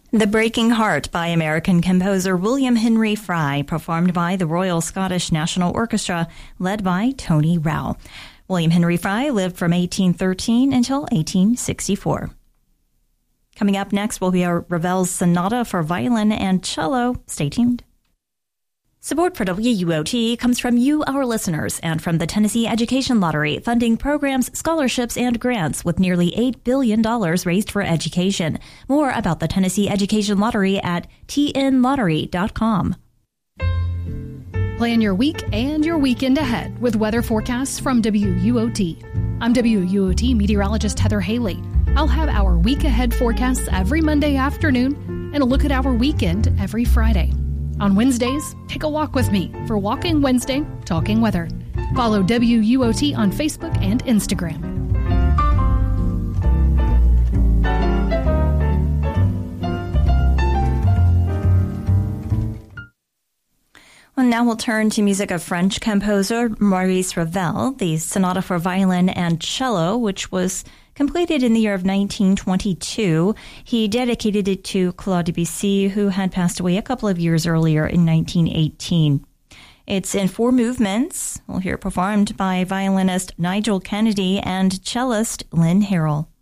The Breaking Heart by American composer William Henry Fry, performed by the Royal Scottish National Orchestra, led by Tony Rao. William Henry Fry lived from 1813 until 1864. Coming up next will be Ravel's Sonata for Violin and Cello. Stay tuned. Support for WUOT comes from you, our listeners, and from the Tennessee Education Lottery, funding programs, scholarships, and grants with nearly $8 billion raised for education. More about the Tennessee Education Lottery at tnlottery.com. Plan your week and your weekend ahead with weather forecasts from WUOT. I'm WUOT meteorologist Heather Haley. I'll have our week ahead forecasts every Monday afternoon and a look at our weekend every Friday. On Wednesdays, take a walk with me for Walking Wednesday, Talking Weather. Follow WUOT on Facebook and Instagram. Well, now we'll turn to music of French composer Maurice Ravel, the Sonata for Violin and Cello, which was completed in the year of 1922. He dedicated it to Claude Debussy, who had passed away a couple of years earlier in 1918. It's in 4 movements. We'll hear it performed by violinist Nigel Kennedy and cellist Lynn Harrell.